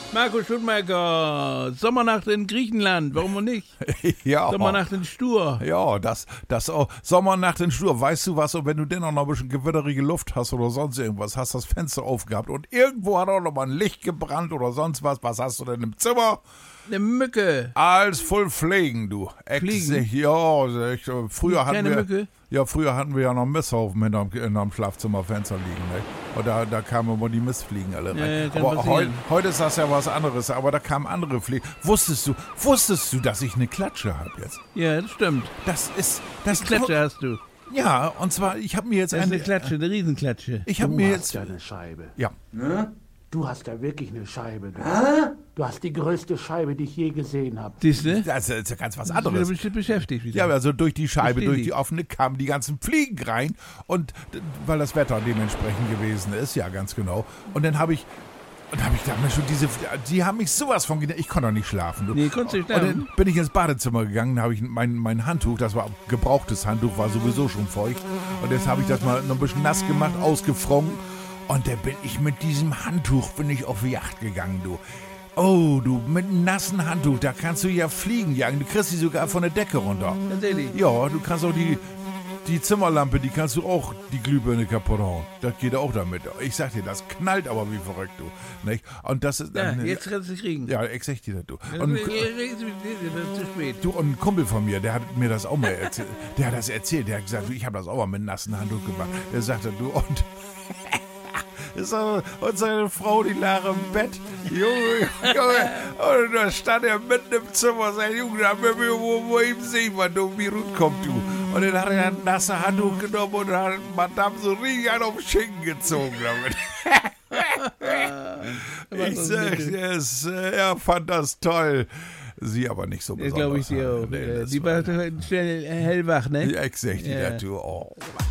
Marco Schumacher, Sommernacht in Griechenland, warum nicht? Ja. Sommernacht in Stur. Ja, das auch. Sommernacht in Stur. Weißt du was? Und wenn du dann auch noch ein bisschen gewitterige Luft hast oder sonst irgendwas, hast das Fenster aufgehabt und irgendwo hat auch noch mal ein Licht gebrannt oder sonst was. Was hast du denn im Zimmer? Eine Mücke. Alles voll Fliegen, du. Fliegen? Ja, früher hatten Keine wir... Mücke? Ja, früher hatten wir ja noch Misthaufen hinterm Schlafzimmerfenster liegen, ne? Und da kamen immer die Mistfliegen alle rein. kann Aber passieren. heute ist das ja was anderes, aber da kamen andere Fliegen. Wusstest du, dass ich eine Klatsche habe jetzt? Ja, das stimmt. Das Klatsche hast du. Ja, und zwar, ich habe mir jetzt Das ist eine Klatsche, eine Riesenklatsche. Ich habe Du mir hast jetzt... ja eine Scheibe. Ja. Ne? Du hast ja wirklich eine Scheibe. Du hast die größte Scheibe, die ich je gesehen habe. Siehst du? Das ist ja ganz was Du anderes. bist beschäftigt wieder. Ja, also durch die Scheibe, Versteh durch die. die offene kamen die ganzen Fliegen rein und weil das Wetter dementsprechend gewesen ist, ja ganz genau. Und dann habe ich da mir schon die haben mich sowas von genervt. Ich konnte doch nicht schlafen. Du. Nee, konntest du nicht Und schlafen? dann bin ich ins Badezimmer gegangen, da habe ich mein Handtuch, das war gebrauchtes Handtuch, war sowieso schon feucht. Und jetzt habe ich das mal noch ein bisschen nass gemacht, ausgefroren. Und dann bin ich mit diesem Handtuch auf die Yacht gegangen, du. Oh, du, mit einem nassen Handtuch, da kannst du ja Fliegen jagen. Du kriegst sie sogar von der Decke runter. Tatsächlich. Ja, du kannst auch die Zimmerlampe, die kannst du auch die Glühbirne kaputt hauen. Das geht auch damit. Ich sag dir, das knallt aber wie verrückt, du. Nicht? Und das ist... Ja, jetzt kannst du es kriegen. Ja, ich sag dir das, du. Das Und, ist zu spät. du, und ein Kumpel von mir, der hat mir das auch mal erzählt. Der hat das erzählt. Der hat gesagt, du, ich habe das auch mal mit einem nassen Handtuch gemacht. Der sagte, du, und... Und seine Frau, die lag im Bett. Junge. Und da stand er mitten im Zimmer. Sein Junge, da will mir wo ihm sehen, wann du wie gut kommt, du. Und dann hat er ein nasse Handtuch genommen und hat Madame so richtig einen auf den Schinken gezogen damit. Ich sag, er fand das toll. Sie aber nicht so Das besonders. glaube ich dir auch. Nee, das Die war schnell hellwach, ne? Ja, ich sag dir, Ja. du. Oh.